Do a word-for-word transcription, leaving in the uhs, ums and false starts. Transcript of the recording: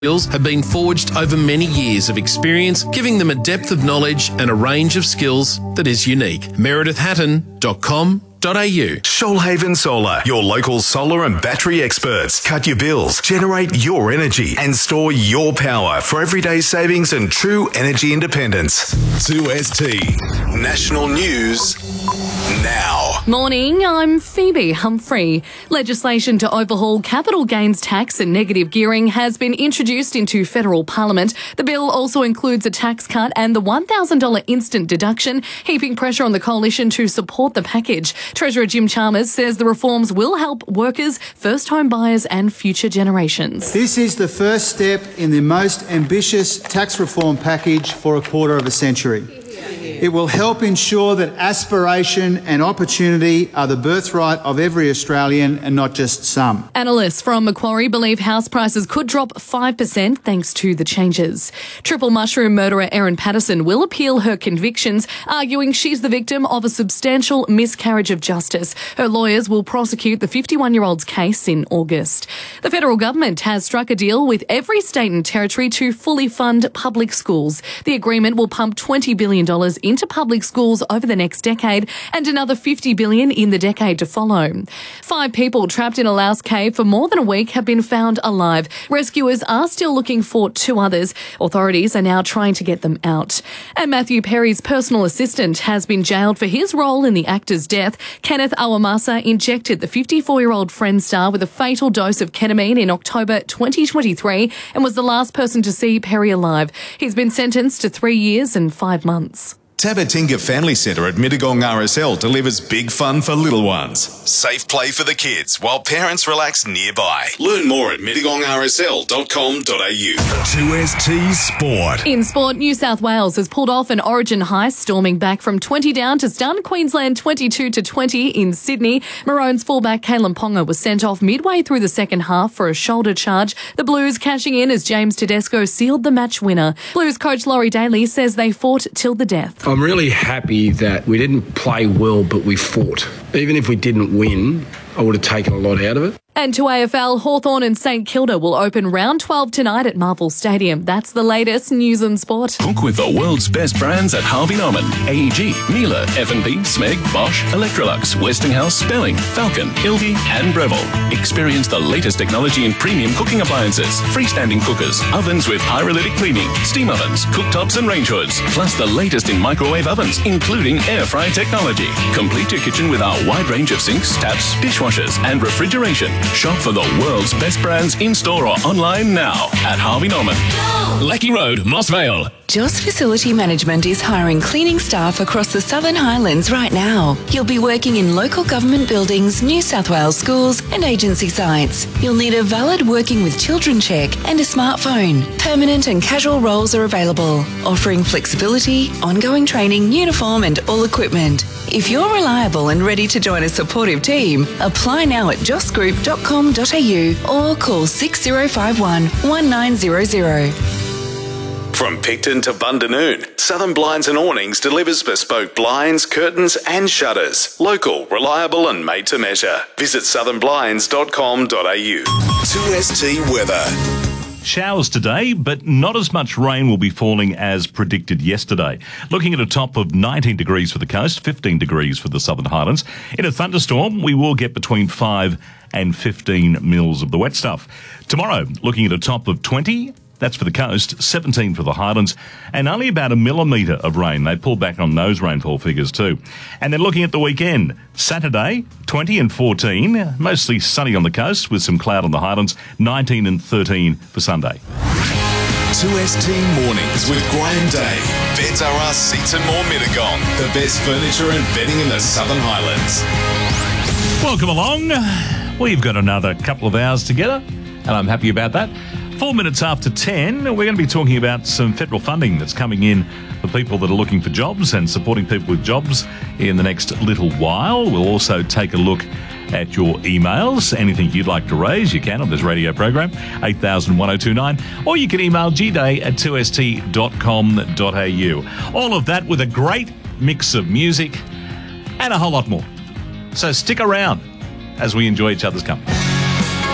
skills have been forged over many years of experience, giving them a depth of knowledge and a range of skills that is unique. meredith hatton dot com dot a u. Shoalhaven Solar, your local solar and battery experts. Cut your bills, generate your energy, and store your power for everyday savings and true energy independence. two S T National News now. Morning, I'm Phoebe Humphrey. Legislation to overhaul capital gains tax and negative gearing has been introduced into federal parliament. The bill also includes a tax cut and the one thousand dollars instant deduction, heaping pressure on the coalition to support the package. Treasurer Jim Chalmers says the reforms will help workers, first-home buyers and future generations. This is the first step in the most ambitious tax reform package for a quarter of a century. It will help ensure that aspiration and opportunity are the birthright of every Australian and not just some. Analysts from Macquarie believe house prices could drop five percent thanks to the changes. Triple mushroom murderer Erin Patterson will appeal her convictions, arguing she's the victim of a substantial miscarriage of justice. Her lawyers will prosecute the fifty-one-year-old's case in August. The federal government has struck a deal with every state and territory to fully fund public schools. The agreement will pump twenty billion dollars into public schools over the next decade and another fifty billion dollars in the decade to follow. Five people trapped in a Laos cave for more than a week have been found alive. Rescuers are still looking for two others. Authorities are now trying to get them out. And Matthew Perry's personal assistant has been jailed for his role in the actor's death. Kenneth Awamasa injected the fifty-four-year-old Friends star with a fatal dose of ketamine in October twenty twenty-three and was the last person to see Perry alive. He's been sentenced to three years and five months. Tabatinga Family Centre at Mittagong R S L delivers big fun for little ones. Safe play for the kids while parents relax nearby. Learn more at mittagong r s l dot com dot a u. two S T Sport. In sport, New South Wales has pulled off an Origin heist, storming back from twenty down to stun Queensland twenty-two to twenty in Sydney. Maroons fullback Kalen Ponga was sent off midway through the second half for a shoulder charge. The Blues cashing in as James Tedesco sealed the match winner. Blues coach Laurie Daly says they fought till the death. I'm really happy that we didn't play well, but we fought. Even if we didn't win, I would have taken a lot out of it. And to A F L, Hawthorn and St Kilda will open round twelve tonight at Marvel Stadium. That's the latest news and sport. Book with the world's best brands at Harvey Norman. A E G, Miele, F and P, Smeg, Bosch, Electrolux, Westinghouse, Spelling, Falcon, Ildi and Breville. Experience the latest technology in premium cooking appliances, freestanding cookers, ovens with pyrolytic cleaning, steam ovens, cooktops and range hoods, plus the latest in microwave ovens, including air fry technology. Complete your kitchen with our wide range of sinks, taps, dishwashers and refrigeration. Shop for the world's best brands in-store or online now at Harvey Norman. Lecky Road, Moss Vale. Joss Facility Management is hiring cleaning staff across the Southern Highlands right now. You'll be working in local government buildings, New South Wales schools and agency sites. You'll need a valid working with children check and a smartphone. Permanent and casual roles are available, offering flexibility, ongoing training, uniform and all equipment. If you're reliable and ready to join a supportive team, apply now at joss group dot com dot a u or call six zero five one, one nine zero zero. From Picton to Bundanoon, Southern Blinds and Awnings delivers bespoke blinds, curtains and shutters. Local, reliable and made to measure. Visit southern blinds dot com dot a u. two S T weather. Showers today, but not as much rain will be falling as predicted yesterday. Looking at a top of nineteen degrees for the coast, fifteen degrees for the Southern Highlands. In a thunderstorm, we will get between five and fifteen mils of the wet stuff. Tomorrow, looking at a top of twenty, that's for the coast, seventeen for the Highlands, and only about a millimetre of rain. They pull back on those rainfall figures too. And then looking at the weekend, Saturday, twenty and fourteen, mostly sunny on the coast with some cloud on the Highlands, nineteen and thirteen for Sunday. two S T Mornings with Graham Day. Beds R Us Seats and More Mittagong. The best furniture and bedding in the Southern Highlands. Welcome along. We've got another couple of hours together, and I'm happy about that. Four minutes after ten, we're going to be talking about some federal funding that's coming in for people that are looking for jobs and supporting people with jobs in the next little while. We'll also take a look at your emails. Anything you'd like to raise, you can on this radio program, eight thousand one oh two nine, or you can email g day at two s t dot com dot a u. All of that with a great mix of music and a whole lot more. So stick around as we enjoy each other's company.